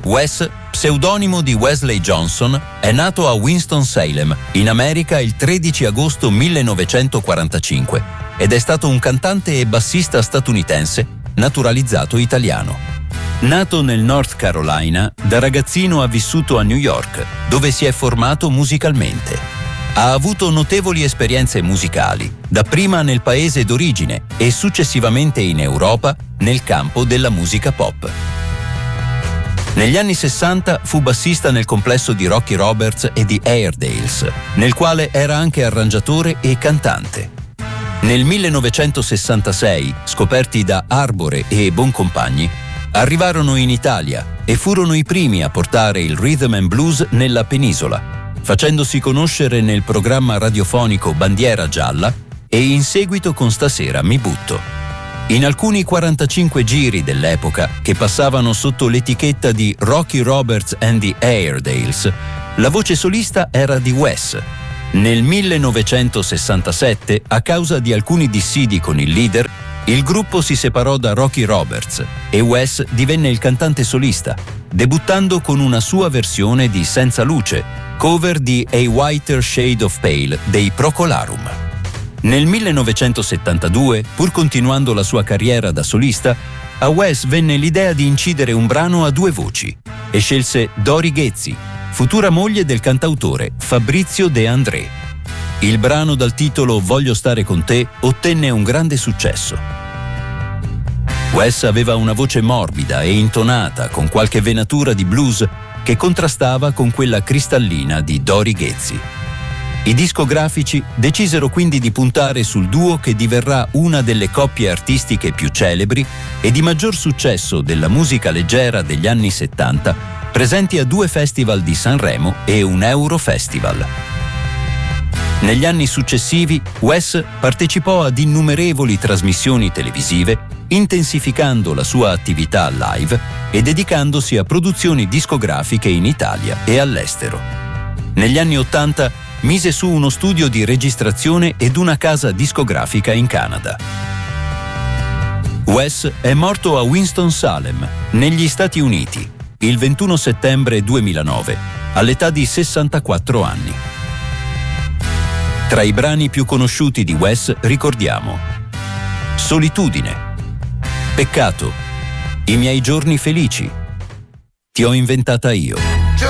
Wes, pseudonimo di Wesley Johnson, è nato a Winston-Salem, in America, il 13 agosto 1945 ed è stato un cantante e bassista statunitense naturalizzato italiano. Nato nel North Carolina, da ragazzino ha vissuto a New York, dove si è formato musicalmente. Ha avuto notevoli esperienze musicali, dapprima nel paese d'origine e successivamente in Europa nel campo della musica pop. Negli anni 60 fu bassista nel complesso di Rocky Roberts e di Airedales, nel quale era anche arrangiatore e cantante. Nel 1966, scoperti da Arbore e Boncompagni, arrivarono in Italia e furono i primi a portare il rhythm and blues nella penisola, facendosi conoscere nel programma radiofonico Bandiera Gialla e in seguito con Stasera mi butto. In alcuni 45 giri dell'epoca, che passavano sotto l'etichetta di Rocky Roberts and the Airedales, la voce solista era di Wes. Nel 1967, a causa di alcuni dissidi con il leader, il gruppo si separò da Rocky Roberts e Wes divenne il cantante solista, debuttando con una sua versione di Senza luce, cover di A Whiter Shade of Pale dei Procolarum. Nel 1972, pur continuando la sua carriera da solista, a Wes venne l'idea di incidere un brano a due voci e scelse Dori Ghezzi, futura moglie del cantautore Fabrizio De André. Il brano dal titolo Voglio stare con te ottenne un grande successo. Wes aveva una voce morbida e intonata, con qualche venatura di blues che contrastava con quella cristallina di Dori Ghezzi. I discografici decisero quindi di puntare sul duo che diverrà una delle coppie artistiche più celebri e di maggior successo della musica leggera degli anni 70, presenti a 2 festival di Sanremo e un Eurofestival. Negli anni successivi, Wes partecipò ad innumerevoli trasmissioni televisive, intensificando la sua attività live e dedicandosi a produzioni discografiche in Italia e all'estero. Negli anni 80 mise su uno studio di registrazione ed una casa discografica in Canada. Wes è morto a Winston-Salem, negli Stati Uniti, il 21 settembre 2009, all'età di 64 anni. Tra i brani più conosciuti di Wes ricordiamo Solitudine, Peccato, I miei giorni felici, Ti ho inventata io.